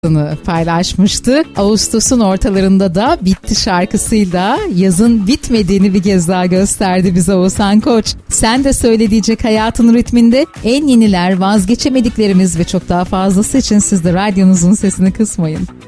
paylaşmıştı. Ağustos'un ortalarında da Bitti şarkısıyla yazın bitmediğini bir kez daha gösterdi bize Oğuzhan Koç. Sen de söyle diyecek hayatın ritminde en yeniler, vazgeçemediklerimiz ve çok daha fazlası için siz de radyonuzun sesini kısmayın.